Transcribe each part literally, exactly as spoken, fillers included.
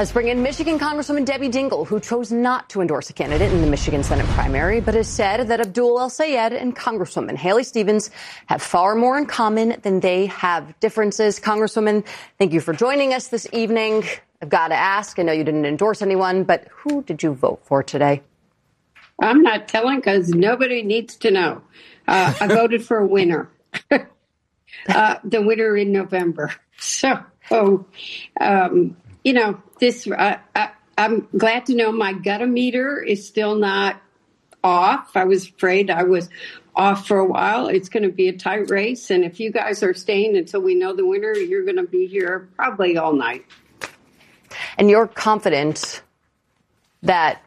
Let's bring in Michigan Congresswoman Debbie Dingell, who chose not to endorse a candidate in the Michigan Senate primary, but has said that Abdul El-Sayed and Congresswoman Haley Stevens have far more in common than they have differences. Congresswoman, thank you for joining us this evening. I've got to ask, I know you didn't endorse anyone, but who did you vote for today? I'm not telling because nobody needs to know. Uh, I voted for a winner, uh, the winner in November. So, oh, um, you know, this uh, I, I'm glad to know my gut-o-meter is still not off. I was afraid I was off for a while. It's going to be a tight race. And if you guys are staying until we know the winner, you're going to be here probably all night. And you're confident that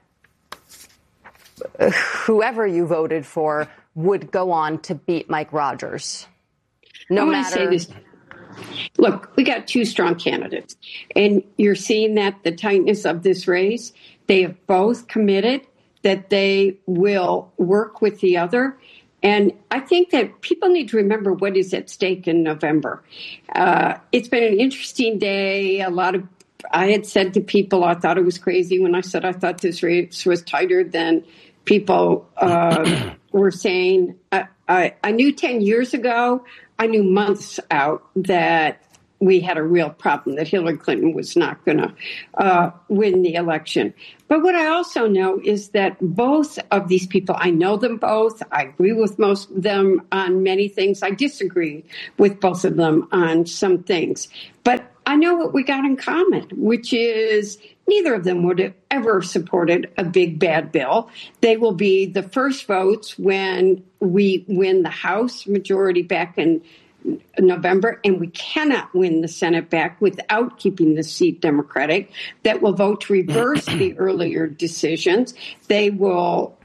whoever you voted for would go on to beat Mike Rogers. No I matter. Say this. Look, we got two strong candidates, and you're seeing that the tightness of this race. They have both committed that they will work with the other. And I think that people need to remember what is at stake in November. Uh, it's been an interesting day. A lot of I had said to people, I thought it was crazy when I said I thought this race was tighter than people uh, were saying. I, I, I knew ten years ago, I knew months out that we had a real problem, that Hillary Clinton was not going to uh, win the election. But what I also know is that both of these people, I know them both. I agree with most of them on many things. I disagree with both of them on some things. But I know what we got in common, which is neither of them would have ever supported a big, bad bill. They will be the first votes when we win the House majority back in November, and we cannot win the Senate back without keeping the seat Democratic, that will vote to reverse the earlier decisions. They will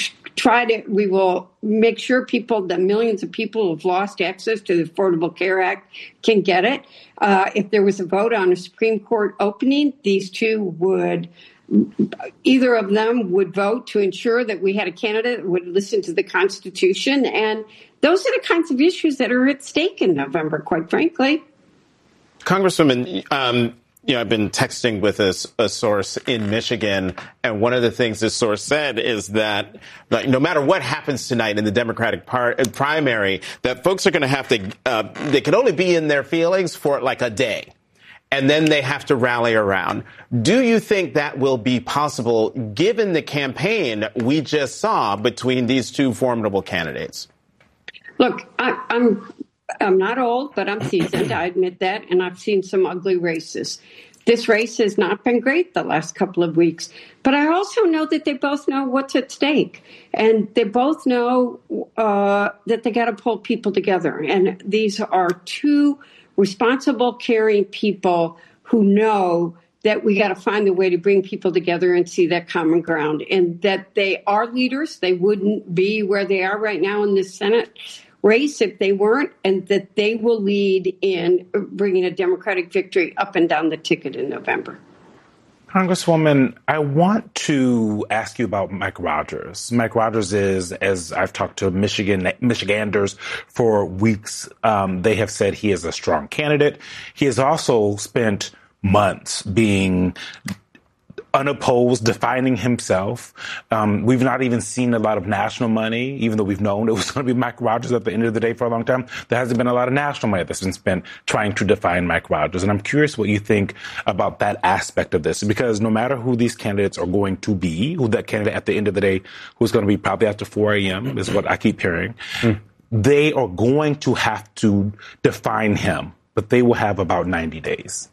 try to, we will make sure people, the millions of people who have lost access to the Affordable Care Act can get it. Uh, if there was a vote on a Supreme Court opening, these two would, either of them would vote to ensure that we had a candidate that would listen to the Constitution. And those are the kinds of issues that are at stake in November, quite frankly. Congresswoman, um, you know, I've been texting with a, a source in Michigan, and one of the things this source said is that, like, no matter what happens tonight in the Democratic par- primary, that folks are going to have to, uh, they can only be in their feelings for like a day, and then they have to rally around. Do you think that will be possible given the campaign we just saw between these two formidable candidates? Look, I, I'm I'm not old, but I'm seasoned. I admit that. And I've seen some ugly races. This race has not been great the last couple of weeks. But I also know that they both know what's at stake. And they both know uh, that they got to pull people together. And these are two responsible, caring people who know that we got to find a way to bring people together and see that common ground. And that they are leaders. They wouldn't be where they are right now in the Senate race if they weren't, and that they will lead in bringing a Democratic victory up and down the ticket in November. Congresswoman, I want to ask you about Mike Rogers. Mike Rogers is, as I've talked to Michigan Michiganders for weeks, um, they have said he is a strong candidate. He has also spent months being unopposed, defining himself. Um, we've not even seen a lot of national money, even though we've known it was going to be Mike Rogers at the end of the day for a long time. There hasn't been a lot of national money that's been spent trying to define Mike Rogers. And I'm curious what you think about that aspect of this, because no matter who these candidates are going to be, who that candidate at the end of the day, who's going to be probably after four a.m. is what I keep hearing, mm. they are going to have to define him, but they will have about ninety days.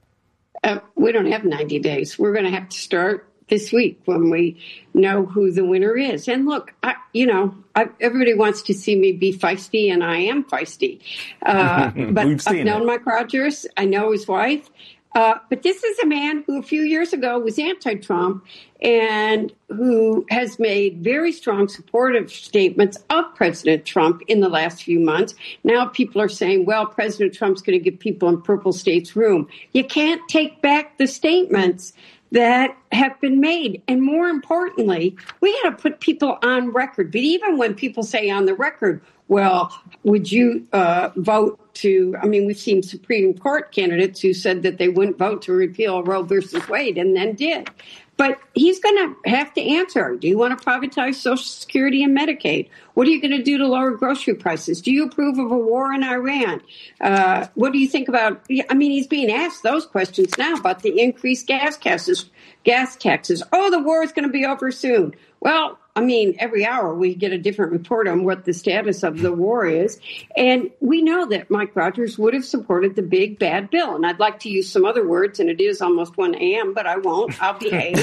Uh, we don't have ninety days. We're going to have to start this week when we know who the winner is. And look, I, you know, I, everybody wants to see me be feisty, and I am feisty. Uh, but I've known it. Mike Rogers. I know his wife. Uh, but this is a man who a few years ago was anti-Trump and who has made very strong supportive statements of President Trump in the last few months. Now people are saying, well, President Trump's going to give people in purple states room. You can't take back the statements that have been made. And more importantly, we got to put people on record. But even when people say on the record, well, would you uh, vote to, I mean, we've seen Supreme Court candidates who said that they wouldn't vote to repeal Roe versus Wade and then did. But he's going to have to answer. Do you want to privatize Social Security and Medicaid? What are you going to do to lower grocery prices? Do you approve of a war in Iran? Uh, what do you think about, I mean, he's being asked those questions now about the increased gas taxes, gas taxes. Oh, the war is going to be over soon. Well, I mean, every hour we get a different report on what the status of the war is. And we know that Mike Rogers would have supported the big bad bill. And I'd like to use some other words, and it is almost one a.m., but I won't. I'll behave.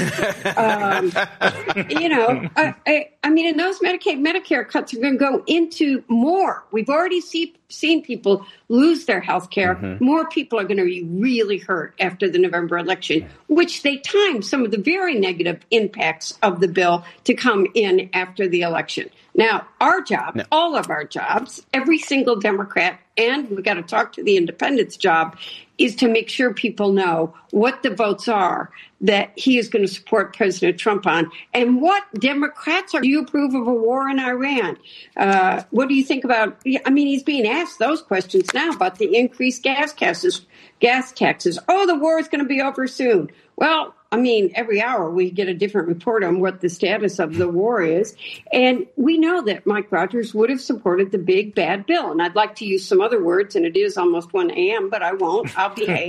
um, you know, I, I, I mean, and those Medicaid, Medicare cuts are going to go into more. We've already see, seen people lose their health care. Mm-hmm. More people are going to be really hurt after the November election, which they timed some of the very negative impacts of the bill to come in after the election. Now, our job, no. all of our jobs, every single Democrat, and we got to talk to the independents' job, is to make sure people know what the votes are that he is going to support President Trump on, and what Democrats are. Do you approve of a war in Iran? Uh, what do you think about? I mean, he's being asked those questions now about the increased gas taxes. Gas taxes. Oh, the war is going to be over soon. Well, I mean, every hour we get a different report on what the status of the war is. And we know that Mike Rogers would have supported the big bad bill. And I'd like to use some other words, and it is almost one a.m., but I won't. I'll behave.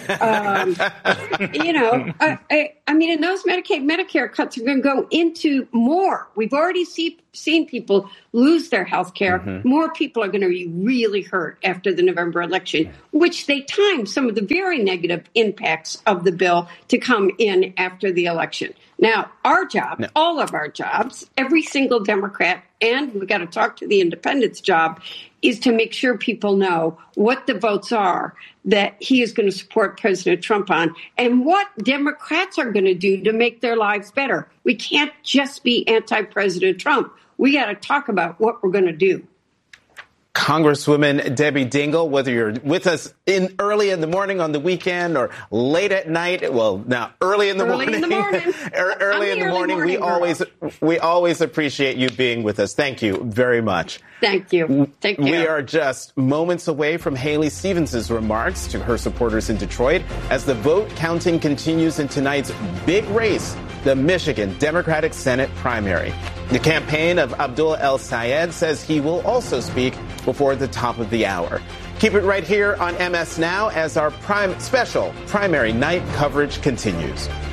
um, you know, I, I, I mean, and those Medicaid, Medicare cuts are going to go into more. We've already see, seen people lose their health care. Mm-hmm. More people are going to be really hurt after the November election, which they timed some of the very negative impacts of the bill to come in after the election. Now, our job, no. all of our jobs, every single Democrat, and we got to talk to the independents' job, is to make sure people know what the votes are that he is going to support President Trump on, and what Democrats are going to do to make their lives better. We can't just be anti-President Trump. We got to talk about what we're going to do. Congresswoman Debbie Dingell, whether you're with us in early in the morning on the weekend or late at night, well, now early in the early morning, in the morning. early in the, the morning, morning, we girl. always we always appreciate you being with us. Thank you very much. Thank you. Take care. We are just moments away from Haley Stevens' remarks to her supporters in Detroit as the vote counting continues in tonight's big race, the Michigan Democratic Senate primary. The campaign of Abdul El-Sayed says he will also speak before the top of the hour. Keep it right here on M S Now as our prime special primary night coverage continues.